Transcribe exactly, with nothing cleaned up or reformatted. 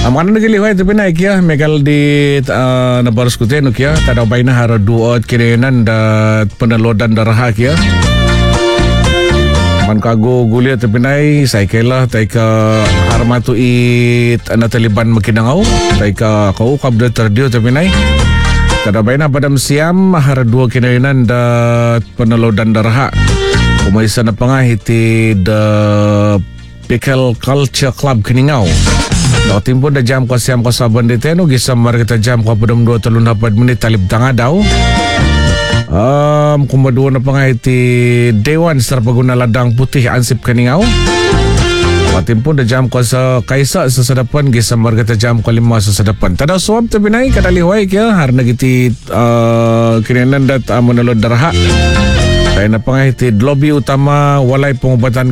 Amano nagilihoy ito pinay kya megal di uh, nabaros ko tayo kya tadaw bay na haro duot kinayanan da penalodan darah kya man kago guli ito pinay say kayla tay ka harmatu it anataliban makinangaw tay ka kaukab da terdio ito pinay tadaw bay na padam siyam haro duot kinayanan da penalodan darah umaysa na pa nga hiti da Pickle Culture Club Kiningaw. No timpo da jam ko siam ko saban dito no gisamar kita jam ko padam dua talun hapad menit talib tanga daw. Um kumadua na pa nga iti Dewan Sarpaguna Ladang Putih Ansip Kiningaw. No timpo da jam ko sa kaisa sa sadapan gisamar kita jam ko lima sa sadapan. Tadaw suwab ta binay kadaliway kya har nagiti uh, kinanan dat amonalod darha. Kaya na pa nga iti lobby utama walay pengobatan